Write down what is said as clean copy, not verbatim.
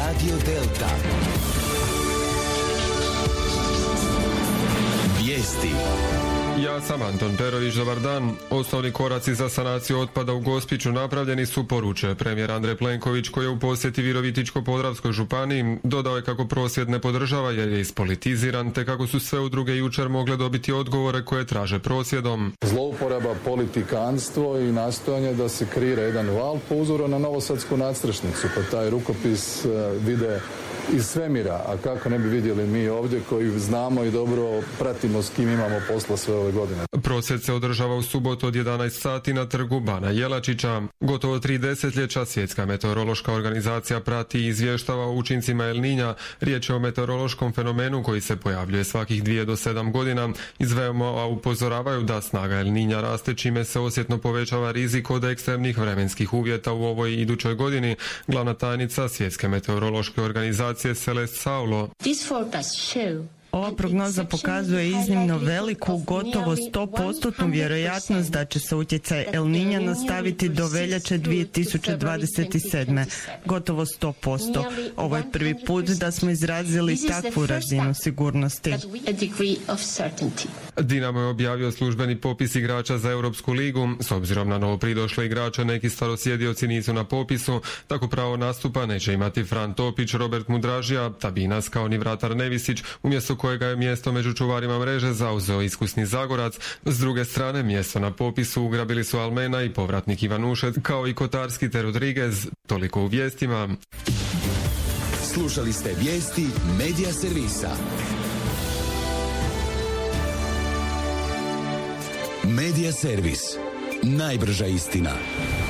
Radio Delta. Vijesti. Ja sam Anton Perović, dobar dan. Osnovni koraci za sanaciju otpada u Gospiću napravljeni su, poručuje premijer Andrej Plenković, koji je u posjeti Virovitičko-podravskoj županiji. Dodao je kako prosvjed ne podržava jer je ispolitiziran, te kako su sve udruge jučer mogle dobiti odgovore koje traže prosvjedom. Zlouporaba, politikanstvo i nastojanje da se kreira jedan val po uzoru na novosadsku nadstrešnicu, pa taj rukopis vide iz svemira, a kako ne bi vidjeli mi ovdje koji znamo i dobro pratimo s kim imamo posla sve ove godine. Prosvjed se održava u subotu od 11 sati na trgu Bana Jelačića. Gotovo 3 desetljeća Svjetska meteorološka organizacija prati i izvještava o učincima El Niña. Riječ je o meteorološkom fenomenu koji se pojavljuje svakih 2 do 7 godina. Iz VMO-a upozoravaju da snaga El Niña raste, čime se osjetno povećava rizik od ekstremnih vremenskih uvjeta u ovoj i idućoj godini. Glavna tajnica Svjetske meteorološke organizacije Celeste Saulo. Ova prognoza pokazuje iznimno veliku, gotovo 100% vjerojatnost da će se utjecaj El Niña nastaviti do veljače 2027. Gotovo 100%. Ovo je prvi put da smo izrazili takvu razinu sigurnosti. Dinamo je objavio službeni popis igrača za Europsku ligu. S obzirom na novo pridošle igrače, neki starosjedioci nisu na popisu, tako pravo nastupa neće imati Fran Topić, Robert Mudražija, Tabinas kao ni vratar Nevisić, umjesto kojega je mjesto među čuvarima mreže zauzeo iskusni Zagorac. S druge strane, mjesto na popisu ugrabili su Almena i povratnik Ivanušec, kao i Kotarski te Rodriguez. Toliko u vijestima. Slušali ste vijesti Medija servisa. Medija servis. Najbrža istina.